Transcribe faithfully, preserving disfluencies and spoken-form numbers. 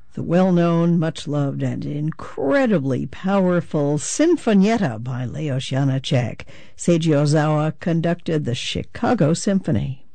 The well-known, much-loved, and incredibly powerful Sinfonietta by Leos Janáček. Seiji Ozawa conducted the Chicago Symphony.